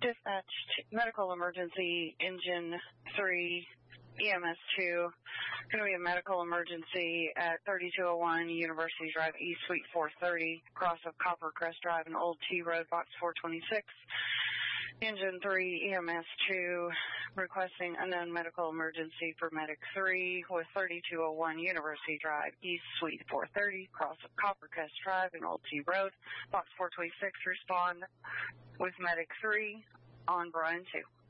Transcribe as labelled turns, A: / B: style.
A: Dispatch medical emergency, engine 3, EMS 2. Going to be a medical emergency at 3201 University Drive, East Suite 430, cross of Copper Crest Drive and Old T Road, Box 426. Engine 3, EMS 2, requesting unknown medical emergency for Medic 3 with 3201 University Drive, East Suite 430, cross of Copper Crest Drive and Old T Road, Box 426. Respond with Medic 3 on Brian 2.